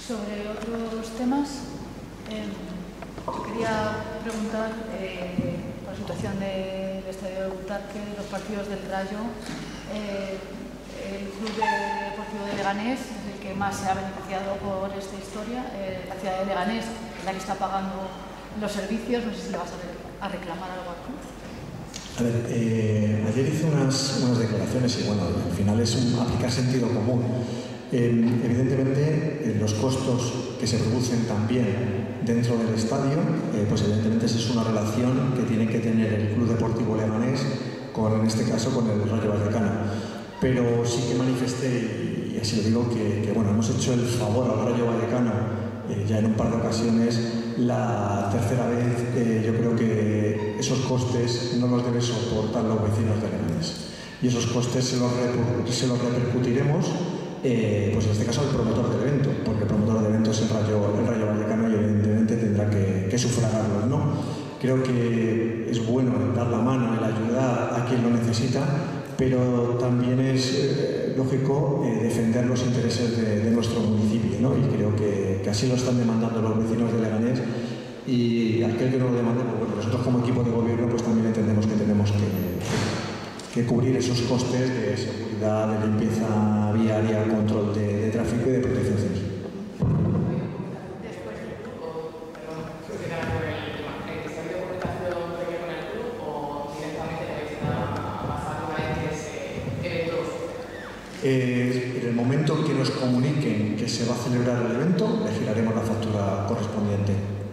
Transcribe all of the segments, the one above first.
Sobre otros temas, yo quería preguntar por la situación del estadio de Butarque, de los partidos del Rayo. El Club Deportivo de Leganés es el que más se ha beneficiado por esta historia. La ciudad de Leganés es la que está pagando los servicios. No sé si le vas a reclamar algo aquí. A ver, ayer hice unas declaraciones y bueno, al final es aplicar sentido común. Evidentemente, los costos que se producen también dentro del estadio, pues evidentemente esa es una relación que tiene que tener el Club Deportivo Leganés con, en este caso, con el Rayo Vallecano. Pero sí que manifesté, y así lo digo, que bueno, hemos hecho el favor al Rayo Vallecano ya en un par de ocasiones. La tercera vez yo creo que esos costes no los deben soportar los vecinos de Leganés. Y esos costes se los repercutiremos, pues en este caso al promotor del evento, porque el promotor del evento es el Rayo Vallecano y evidentemente tendrá que sufragarlos, ¿no? Creo que es bueno dar la mano, el ayudar a quien lo necesita, pero también es lógico defender los intereses de nuestro municipio, ¿no? Y creo que así lo están demandando los vecinos de Leganés, y aquel que no lo demande, pues bueno, nosotros como equipo de gobierno pues también entendemos que tenemos que cubrir esos costes de seguridad, de limpieza viaria, control de tráfico y de protección civil. En el momento en que nos comuniquen que se va a celebrar el evento, le giraremos la factura correspondiente.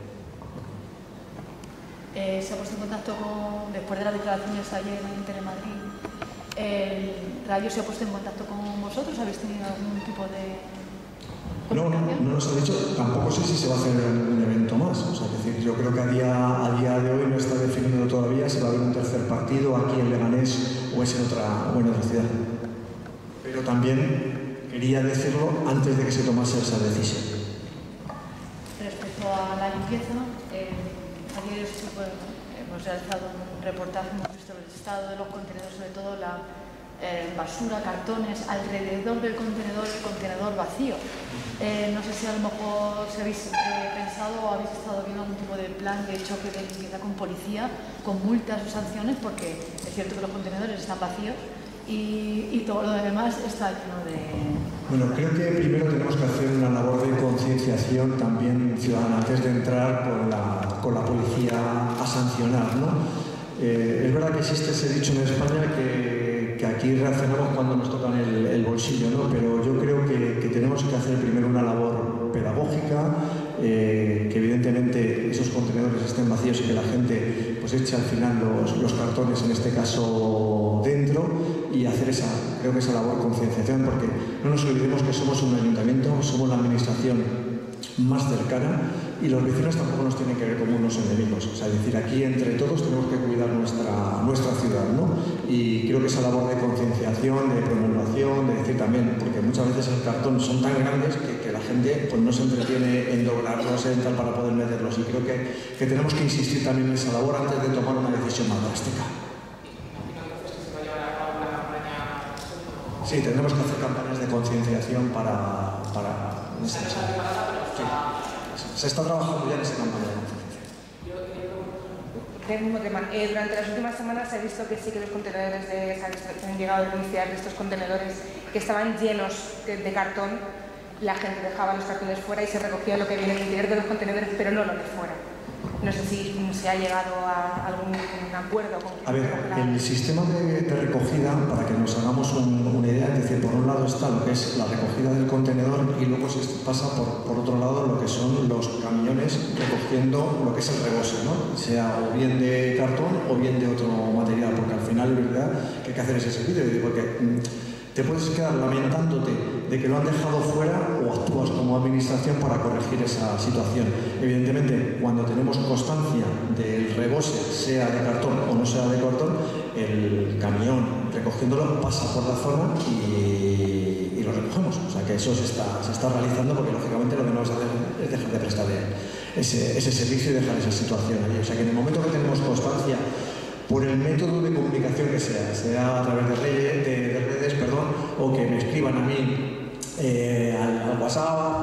Se ha puesto en contacto después de las declaraciones ayer en Telemadrid, el Rayo se ha puesto en contacto con vosotros. ¿Habéis tenido algún tipo de...? No nos ha dicho, tampoco sé si se va a hacer un evento más. O sea, es decir, yo creo que a día de hoy no está definido todavía si va a haber un tercer partido aquí en Leganés o es en otra ciudad. Pero también quería decirlo antes de que se tomase esa decisión. Respecto a la limpieza, ayer hemos realizado un reportaje, hemos visto el estado de los contenedores, sobre todo la basura, cartones, alrededor del contenedor, el contenedor vacío. No sé si a lo mejor si habéis pensado o habéis estado viendo algún tipo de plan de choque de limpieza con policía, con multas o sanciones, porque es cierto que los contenedores están vacíos y todo lo demás está lleno de... Bueno, creo que primero tenemos que hacer una labor de concienciación también ciudadana antes de entrar con la policía a sancionar, ¿no? Es verdad que existe ese dicho en España que aquí reaccionamos cuando nos tocan el bolsillo, ¿no? Pero yo creo que tenemos que hacer primero una labor pedagógica, que evidentemente esos contenedores estén vacíos y que la gente pues eche al final los cartones, en este caso, dentro, y hacer creo que esa labor de concienciación, porque no nos olvidemos que somos un ayuntamiento, somos la administración más cercana y los vecinos tampoco nos tienen que ver como unos enemigos. O sea, es decir, aquí entre todos tenemos que cuidar nuestra ciudad, ¿no? Y creo que esa labor de concienciación, de promulgación, de decir también, porque muchas veces el cartón son tan grandes que la gente pues no se entretiene en doblarlos, en tal, para poder meterlos, y creo que tenemos que insistir también en esa labor antes de tomar una decisión más drástica. Sí, tendremos que hacer campañas de concienciación para sí. Se está trabajando ya en esa campaña de concienciación. Del mismo tema, durante las últimas semanas se ha visto que sí que los contenedores se han llegado a denunciar de estos contenedores que estaban llenos de cartón. La gente dejaba los cartones fuera y se recogía lo que viene en el interior de los contenedores, pero no lo de fuera. No sé si se ha llegado a algún acuerdo con... A ver, el sistema de recogida, para que nos hagamos una idea, es decir, por un lado está lo que es la recogida del contenedor y luego se pasa por otro lado lo que son los camiones recogiendo lo que es el rebose, ¿no? Sea o bien de cartón o bien de otro material, porque al final es verdad que hay que hacer ese servicio, porque te puedes quedar lamentándote de que lo han dejado fuera o actúas como administración para corregir esa situación. Evidentemente, cuando tenemos constancia del rebose, sea de cartón o no sea de cartón, el camión recogiéndolo pasa por la zona y lo recogemos. O sea que eso se está realizando, porque lógicamente lo que no vamos a hacer es dejar de prestar ese servicio y dejar esa situación allí. O sea que en el momento que tenemos constancia, por el método de comunicación que sea a través de redes, o que me escriban a mí al WhatsApp